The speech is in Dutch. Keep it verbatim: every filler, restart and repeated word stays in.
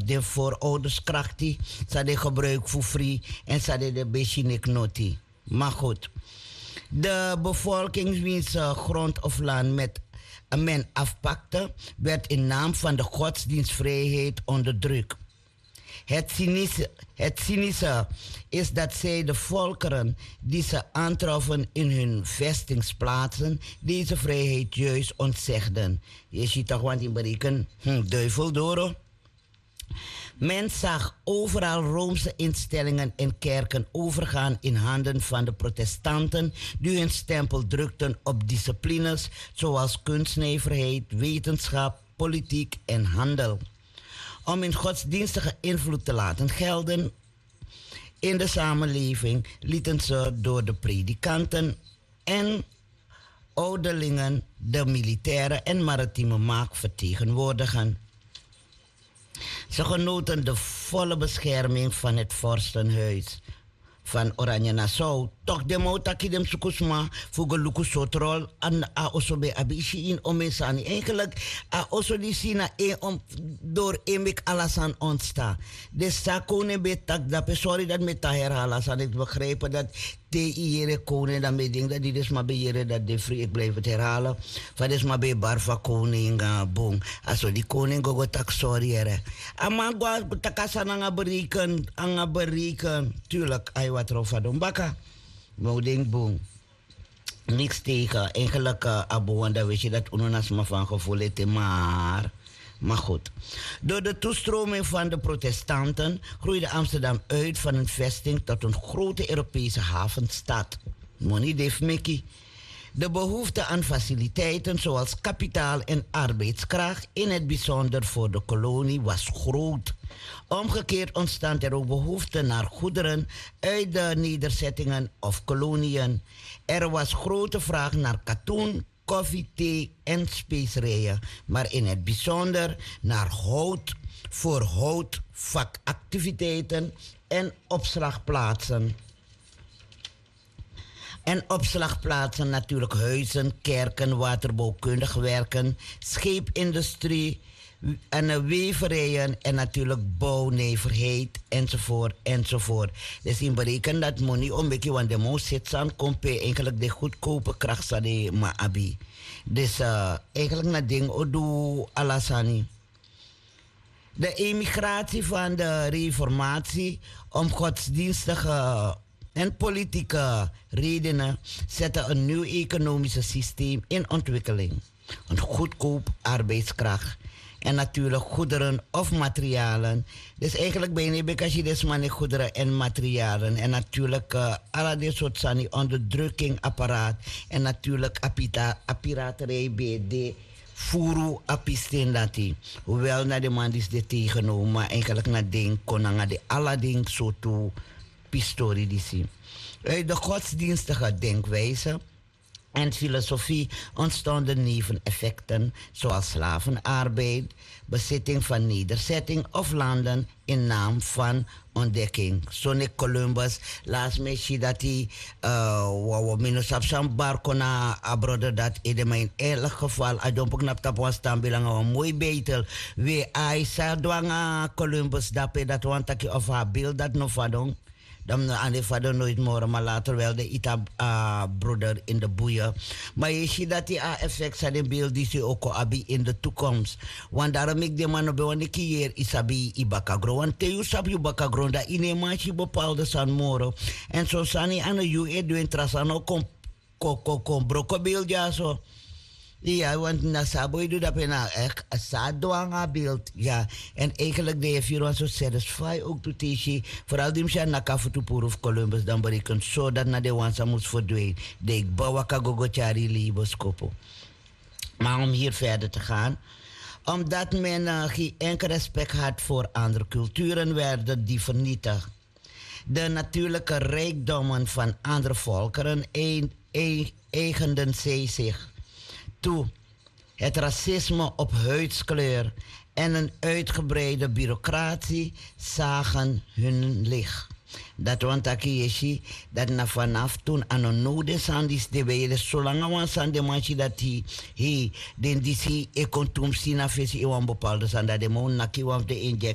de voorouderskrachtie, ze de gebruik voor free en ze de de bechinik noti. Maar goed, de bevolking wiens uh, grond of land met uh, men afpakte, werd in naam van de godsdienstvrijheid onderdrukt. Het cynische, het cynische is dat zij de volkeren die ze aantroffen in hun vestingsplaatsen deze vrijheid juist ontzegden. Je ziet toch wat in bereken, hm, duivel door. Men zag overal Roomse instellingen en kerken overgaan in handen van de protestanten die hun stempel drukten op disciplines zoals kunstnijverheid, wetenschap, politiek en handel. Om hun godsdienstige invloed te laten gelden in de samenleving lieten ze door de predikanten en ouderlingen de militaire en maritieme macht vertegenwoordigen. Ze genoten de volle bescherming van het vorstenhuis van Oranje Nassau. Toch de moutaki dem sukusma voor geluku sotrol en a osobe abishi in omesani. Eigenlijk a osodisina e om door emik alasan ontstaan. De sakone betak dat sorry dat met herhalen. Zal ik begrijpen dat te iere koning dan met ding dat die dus maar beheren dat de vrij ik blijf het herhalen. Van dus maar bij barva koning uh, boom. Aso die koning go tak sorry ere. Amagwa takasan anga beriken anga beriken. Tuurlijk ay wat rofa don baka. Maar denk boom. Niks tegen. Eigenlijk uh, abo wanda weet je dat unonas maar van gevoel het maar. Maar goed. Door de toestroming van de protestanten groeide Amsterdam uit van een vesting tot een grote Europese havenstad. Money Dave Mickey. De behoefte aan faciliteiten zoals kapitaal en arbeidskracht, in het bijzonder voor de kolonie, was groot. Omgekeerd ontstond er ook behoefte naar goederen uit de nederzettingen of koloniën. Er was grote vraag naar katoen, koffie, thee en specerijen, maar in het bijzonder naar hout voor houtvakactiviteiten en opslagplaatsen. En opslagplaatsen natuurlijk huizen, kerken, waterbouwkundig werken, scheepindustrie en weverijen en natuurlijk bouwnijverheid enzovoort enzovoort. Dus in bereken dat money om beetje want de moest zit aan kompe eigenlijk de goedkope kracht van de maabi. Dus uh, eigenlijk na ding odu alasani. De emigratie van de reformatie om godsdienstige en politieke redenen zetten een nieuw economisch systeem in ontwikkeling. Een goedkoop arbeidskracht en natuurlijk goederen of materialen. Dus eigenlijk ben je bekend dus maar goederen en materialen. En natuurlijk uh, alle dit soort sani onderdrukkingapparaat en natuurlijk apita, apparaterij bij de furu apistendati. Hoewel naar de man is dit tegenomen, maar eigenlijk naar ding konanga de alle ding zo toe pistori disi. Uit de godsdienstige denkwijze en filosofie ontstonden neveneffecten zoals slavenarbeid, bezitting van nederzetting of landen in naam van ontdekking. Zo'n Columbus, laatst me dat hij wou minus op zijn barco na abroad dat in mijn elk geval, ik denk dat dat was dan belang een mooi beter. We hij zei dwanga Columbus dat dat want dat of haar beeld dat nog van dan aan de vader nooit meer, maar later wel de Ita uh, broeder in de boeien. Maar je ziet dat die effect zijn in beeld die ze ook abi in de toekomst. Want daarom ik de man op een keer is abi ibakagro. Want te je sab je bakagro dat in een maatje bepaalde san moro. En zo sani aan de U E doen trasano kom kom kom kom broko beeld ja zo. Ja, want na sabo doe dat bijna echt een saadwanga beeld. Ja, en eigenlijk de vier was zo satisfy ook to teach. Vooral die mcha na Kafutupur of Columbus dan berekent zodat na de wansa moest verdwijnen. De ik bouw gogo chari liboskopo. Maar om hier verder te gaan, omdat men uh, geen enkel respect had voor andere culturen, werden die vernietigd. De natuurlijke rijkdommen van andere volkeren eigenden zij zich toe. Het racisme op huidskleur en een uitgebreide bureaucratie zagen hun licht. Dat want akiyeshi dat na vanaf toen aan een nodes aan die de weide zolang was aan de manchi dat hij hij den disi e kontum sina fesi e wan bepaalde aan dat de mon naki wan de inject